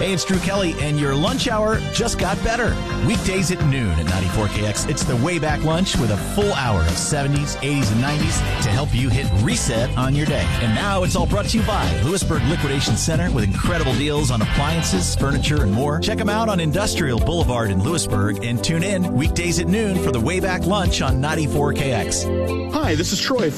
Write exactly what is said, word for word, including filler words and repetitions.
Hey, it's Drew Kelly, and your lunch hour just got better. Weekdays at noon at ninety-four K X. It's the Way Back Lunch with a full hour of seventies, eighties, and nineties to help you hit reset on your day. And now it's all brought to you by Lewisburg Liquidation Center with incredible deals on appliances, furniture, and more. Check them out on Industrial Boulevard in Lewisburg and tune in weekdays at noon for the Way Back Lunch on ninety-four K X. Hi, this is Troy